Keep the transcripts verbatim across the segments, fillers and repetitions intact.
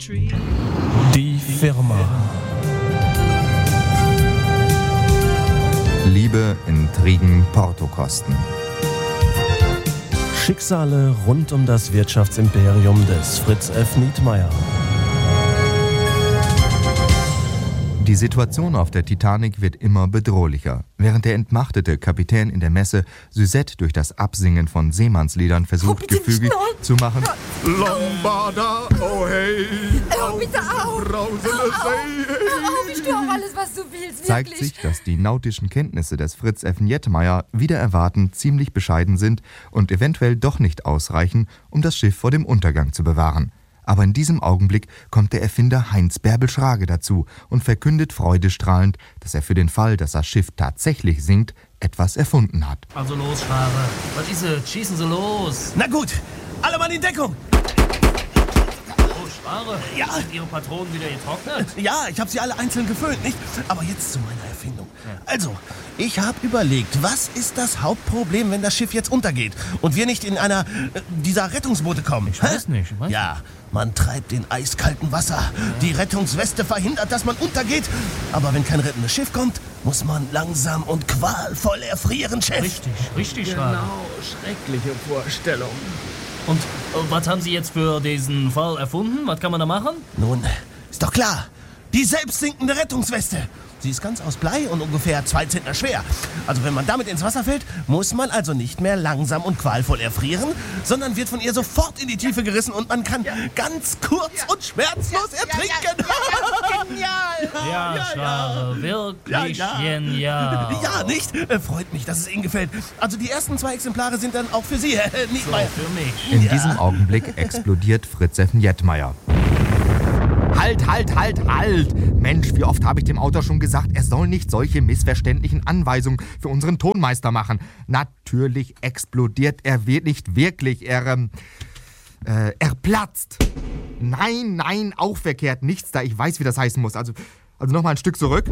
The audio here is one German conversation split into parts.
Die Firma. Liebe, Intrigen, Portokosten. Schicksale rund um das Wirtschaftsimperium des Fritz F. Nietmeyer. Die Situation auf der Titanic wird immer bedrohlicher. Während der entmachtete Kapitän in der Messe Suzette durch das Absingen von Seemannsliedern versucht, oh, gefügig zu machen. Lombarda, oh hey, oh, bitte auf, brausende See. Oh, ich tue auch alles, was du willst, wirklich. Zeigt sich, dass die nautischen Kenntnisse des Fritz F. Nietmeyer wider Erwarten ziemlich bescheiden sind und eventuell doch nicht ausreichen, um das Schiff vor dem Untergang zu bewahren. Aber in diesem Augenblick kommt der Erfinder Heinz Bärbel Schrage dazu und verkündet freudestrahlend, dass er für den Fall, dass das Schiff tatsächlich sinkt, etwas erfunden hat. Also los, Schrage. Was ist es? Schießen Sie los. Na gut, alle Mann in Deckung. Oh, Schrage. Ja. Sind Ihre Patronen wieder getrocknet? Ja, ich habe sie alle einzeln gefüllt, nicht? Aber jetzt zu meiner Erfindung. Also, ich habe überlegt, was ist das Hauptproblem, wenn das Schiff jetzt untergeht und wir nicht in einer äh, dieser Rettungsboote kommen? Ich weiß nicht. Ich weiß Ja, man treibt in eiskalten Wasser. Die Rettungsweste verhindert, dass man untergeht. Aber wenn kein rettendes Schiff kommt, muss man langsam und qualvoll erfrieren, Chef. Richtig, richtig, Schrage. Genau, schreckliche Vorstellung. Und äh, was haben Sie jetzt für diesen Fall erfunden? Was kann man da machen? Nun, ist doch klar. Die selbstsinkende Rettungsweste. Sie ist ganz aus Blei und ungefähr zwei Zentner schwer. Also wenn man damit ins Wasser fällt, muss man also nicht mehr langsam und qualvoll erfrieren, sondern wird von ihr sofort in die Tiefe gerissen und man kann ja. ganz kurz ja. und schmerzlos ja, ertrinken. Ja, ja, Genial. Ja, ja Schrage, wirklich ja, ja. genial. Ja, nicht? Äh, freut mich, dass es Ihnen gefällt. Also die ersten zwei Exemplare sind dann auch für Sie, äh, nicht so, mal für mich. In ja. diesem Augenblick explodiert Fritz F. Nietmeyer. Halt, halt, halt, halt! Mensch, wie oft habe ich dem Autor schon gesagt, er soll nicht solche missverständlichen Anweisungen für unseren Tonmeister machen. Natürlich explodiert er wird nicht wirklich, er, ähm, äh, er platzt. Nein, nein, auch verkehrt, nichts da, ich weiß, wie das heißen muss. Also, also nochmal ein Stück zurück.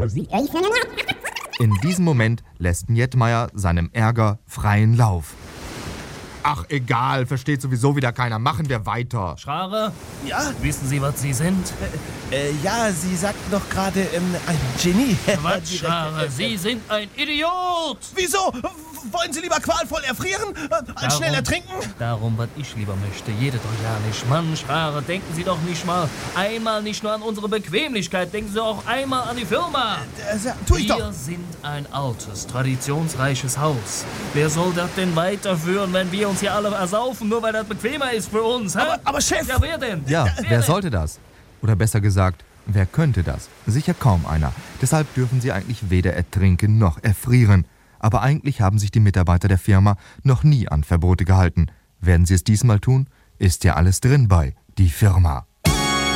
In diesem Moment lässt Nietmeyer seinem Ärger freien Lauf. Ach, egal, versteht sowieso wieder keiner. Machen wir weiter. Schrage, Ja? wissen Sie, was Sie sind? Äh, ja, Sie sagten doch gerade ähm, ein Genie. Quatsch, Schrage, Sie sind ein Idiot! Wieso? Wollen Sie lieber qualvoll erfrieren? Als schnell ertrinken? Darum, was ich lieber möchte. Jede doch ja nicht. Mann, Schrage, denken Sie doch nicht mal einmal nicht nur an unsere Bequemlichkeit, denken Sie auch einmal an die Firma. Äh, tu ich Wir doch. sind ein altes, traditionsreiches Haus. Wer soll das denn weiterführen, wenn wir uns hier alle ersaufen, nur weil das bequemer ist für uns? Hä? Aber, aber Chef! Ja, wer denn? Ja, wer wer denn? sollte das? Oder besser gesagt, wer könnte das? Sicher kaum einer. Deshalb dürfen sie eigentlich weder ertrinken noch erfrieren. Aber eigentlich haben sich die Mitarbeiter der Firma noch nie an Verbote gehalten. Werden sie es diesmal tun? Ist ja alles drin bei Die Firma.